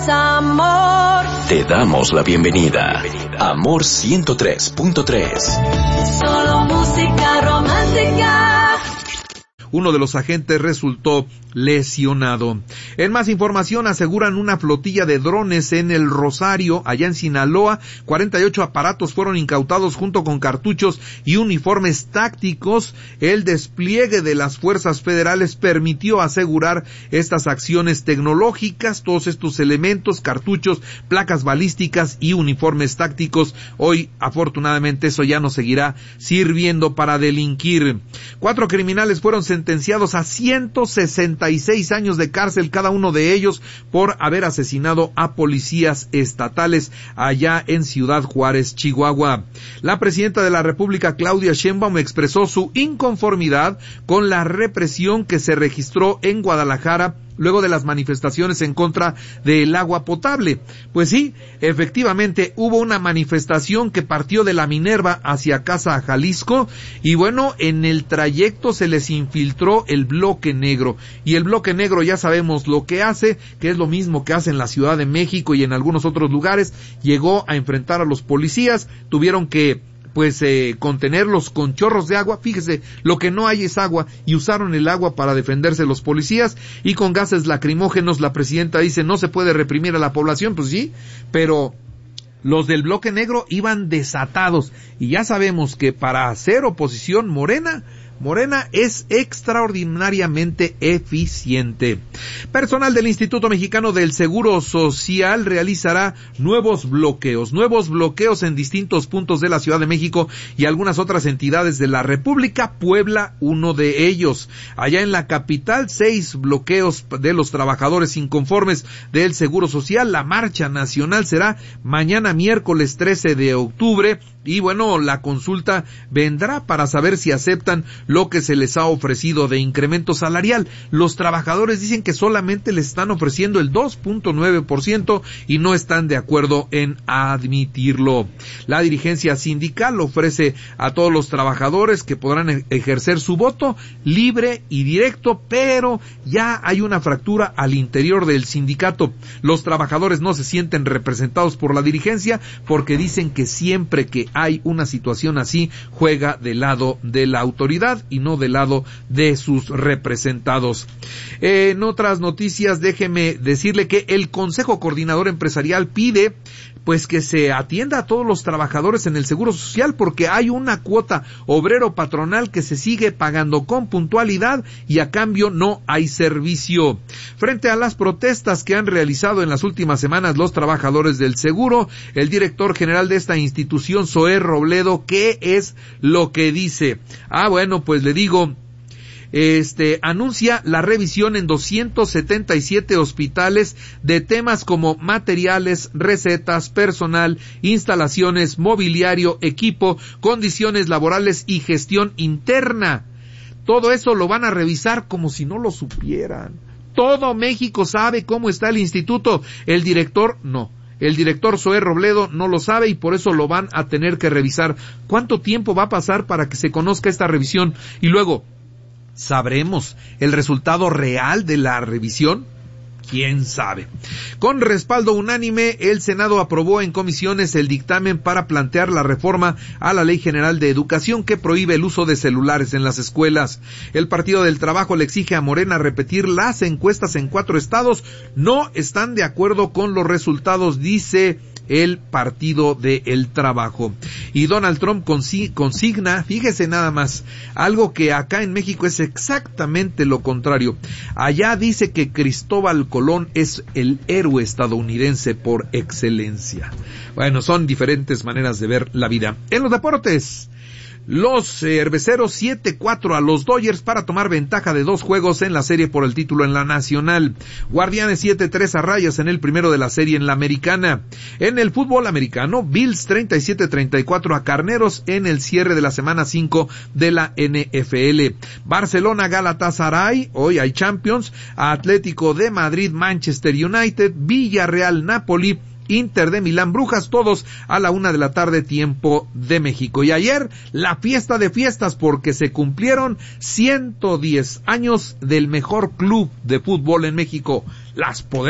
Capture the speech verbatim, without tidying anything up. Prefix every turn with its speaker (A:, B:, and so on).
A: Amor.
B: Te damos la bienvenida. Amor ciento tres punto tres.
A: Solo música romántica.
C: Uno de los agentes resultó lesionado. En más información, aseguran una flotilla de drones en El Rosario, allá en Sinaloa. cuarenta y ocho aparatos fueron incautados junto con cartuchos y uniformes tácticos. El despliegue de las fuerzas federales permitió asegurar estas acciones tecnológicas. Todos estos elementos, cartuchos, placas balísticas y uniformes tácticos, hoy afortunadamente eso ya no seguirá sirviendo para delinquir. Cuatro criminales fueron sentenciados a ciento sesenta y seis años de cárcel cada uno de ellos por haber asesinado a policías estatales allá en Ciudad Juárez, Chihuahua. La presidenta de la República, Claudia Sheinbaum, expresó su inconformidad con la represión que se registró en Guadalajara luego de las manifestaciones en contra del agua potable. Pues sí, efectivamente hubo una manifestación que partió de la Minerva hacia Casa Jalisco y bueno, en el trayecto se les infiltró el bloque negro y el bloque negro ya sabemos lo que hace, que es lo mismo que hace en la Ciudad de México y en algunos otros lugares. Llegó a enfrentar a los policías, tuvieron que pues eh, contenerlos con chorros de agua. Fíjese, lo que no hay es agua y usaron el agua para defenderse los policías y con gases lacrimógenos. La presidenta dice no se puede reprimir a la población, pues sí, pero los del bloque negro iban desatados y ya sabemos que para hacer oposición Morena Morena es extraordinariamente eficiente. Personal del Instituto Mexicano del Seguro Social realizará nuevos bloqueos, nuevos bloqueos en distintos puntos de la Ciudad de México y algunas otras entidades de la República. Puebla, uno de ellos. Allá en la capital, seis bloqueos de los trabajadores inconformes del Seguro Social. La marcha nacional será mañana miércoles trece de octubre. Y bueno, la consulta vendrá para saber si aceptan lo que se les ha ofrecido de incremento salarial. Los trabajadores dicen que solamente les están ofreciendo el dos punto nueve por ciento y no están de acuerdo en admitirlo. La dirigencia sindical ofrece a todos los trabajadores que podrán ejercer su voto libre y directo, pero ya hay una fractura al interior del sindicato. Los trabajadores no se sienten representados por la dirigencia porque dicen que siempre que hay una situación así, juega del lado de la autoridad y no del lado de sus representados. Eh, en otras noticias, déjeme decirle que el Consejo Coordinador Empresarial pide pues que se atienda a todos los trabajadores en el Seguro Social porque hay una cuota obrero patronal que se sigue pagando con puntualidad y a cambio no hay servicio. Frente a las protestas que han realizado en las últimas semanas los trabajadores del seguro, el director general de esta institución, Zoé Robledo, ¿qué es lo que dice? Ah, bueno, pues le digo, Este, anuncia la revisión en doscientos setenta y siete hospitales de temas como materiales, recetas, personal, instalaciones, mobiliario, equipo, condiciones laborales y gestión interna. Todo eso lo van a revisar como si no lo supieran. Todo México sabe cómo está el instituto. El director no. El director Zoé Robledo no lo sabe y por eso lo van a tener que revisar. ¿Cuánto tiempo va a pasar para que se conozca esta revisión? Y luego, ¿sabremos el resultado real de la revisión? ¿Quién sabe? Con respaldo unánime, el Senado aprobó en comisiones el dictamen para plantear la reforma a la Ley General de Educación que prohíbe el uso de celulares en las escuelas. El Partido del Trabajo le exige a Morena repetir las encuestas en cuatro estados. No están de acuerdo con los resultados, dice el Partido del Trabajo. Y Donald Trump consigna, fíjese nada más, algo que acá en México es exactamente lo contrario. Allá dice que Cristóbal Colón es el héroe estadounidense por excelencia. Bueno, son diferentes maneras de ver la vida. En los deportes, los cerveceros siete cuatro a los Dodgers para tomar ventaja de dos juegos en la serie por el título en la nacional. Guardianes siete tres a Rayas en el primero de la serie en la americana. En el fútbol americano, Bills treinta y siete treinta y cuatro a Carneros en el cierre de la semana cinco de la N F L. Barcelona Galatasaray, hoy hay Champions. Atlético de Madrid Manchester United, Villarreal Napoli, Inter de Milán Brujas, todos a la una de la tarde tiempo de México. Y ayer la fiesta de fiestas porque se cumplieron ciento diez años del mejor club de fútbol en México, las Poderosas